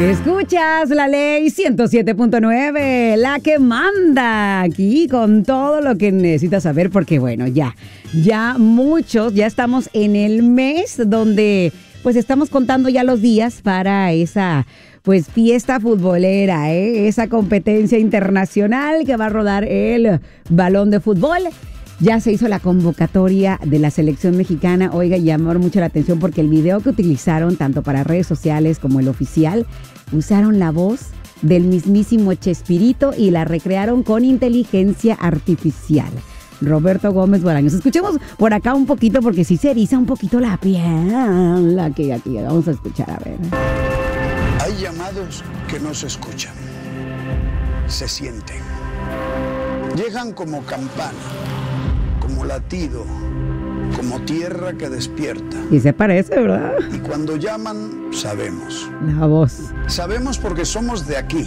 Escuchas la ley 107.9, la que manda aquí con todo lo que necesitas saber, porque bueno, ya muchos, ya estamos en el mes donde pues estamos contando ya los días para esa pues fiesta futbolera, esa competencia internacional que va a rodar el balón de fútbol. Ya se hizo la convocatoria de la selección mexicana. Oiga, llamó mucho la atención porque el video que utilizaron, tanto para redes sociales como el oficial, usaron la voz del mismísimo Chespirito y la recrearon con inteligencia artificial. Roberto Gómez Bolaños. Escuchemos por acá un poquito porque sí se eriza un poquito la piel. Aquí, vamos a escuchar, a ver. Hay llamados que no se escuchan, se sienten. Llegan como campana, como latido, como tierra que despierta. Y se parece, ¿verdad? Y cuando llaman, sabemos. La voz. Sabemos porque somos de aquí,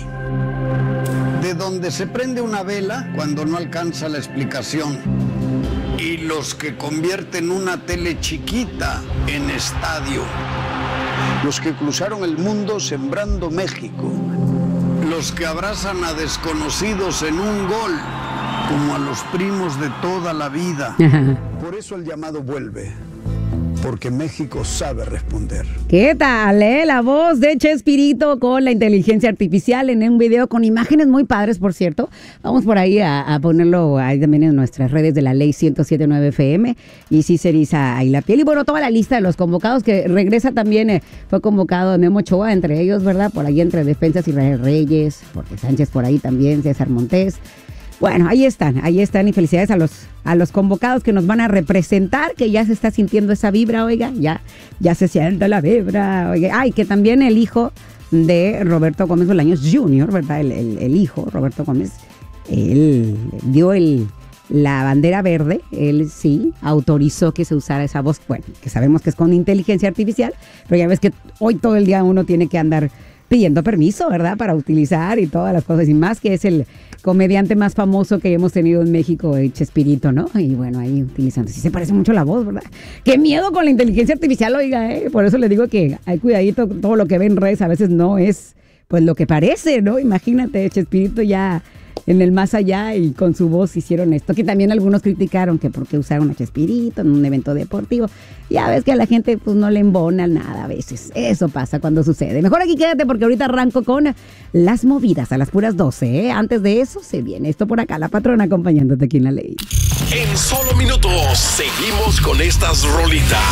de donde se prende una vela cuando no alcanza la explicación. Y los que convierten una tele chiquita en estadio. Los que cruzaron el mundo sembrando México. Los que abrazan a desconocidos en un gol, como a los primos de toda la vida. Por eso el llamado vuelve, porque México sabe responder. ¿Qué tal, La voz de Chespirito con la inteligencia artificial en un video con imágenes muy padres, por cierto. Vamos por ahí a ponerlo ahí también en nuestras redes de la ley 107.9 FM. Y sí se eriza ahí la piel. Y bueno, toda la lista de los convocados que regresa también, fue convocado Memo Ochoa, entre ellos, ¿verdad? Por ahí entre defensas Israel Reyes, Jorge Sánchez por ahí también, César Montés. Bueno, ahí están y felicidades a los convocados que nos van a representar, que ya se está sintiendo esa vibra, oiga, ya se siente la vibra, oiga. Ay, que también el hijo de Roberto Gómez Bolaños Jr., ¿verdad? El hijo, Roberto Gómez, él dio la bandera verde, él sí autorizó que se usara esa voz, bueno, que sabemos que es con inteligencia artificial, pero ya ves que hoy todo el día uno tiene que andar pidiendo permiso, ¿verdad? Para utilizar y todas las cosas, y más que es el comediante más famoso que hemos tenido en México, Chespirito, ¿no? Y bueno, ahí utilizando. Sí se parece mucho la voz, ¿verdad? ¡Qué miedo con la inteligencia artificial, oiga! Por eso le digo que hay cuidadito, todo lo que ve en redes a veces no es pues lo que parece, ¿no? Imagínate, Chespirito ya en el más allá y con su voz hicieron esto, que también algunos criticaron que por qué usaron a Chespirito en un evento deportivo. Ya ves que a la gente pues no le embona nada a veces. Eso pasa cuando sucede. Mejor aquí quédate porque ahorita arranco con las movidas a las puras 12, ¿eh? Antes de eso se viene esto por acá, la patrona acompañándote aquí en la ley. En solo minutos seguimos con estas rolitas.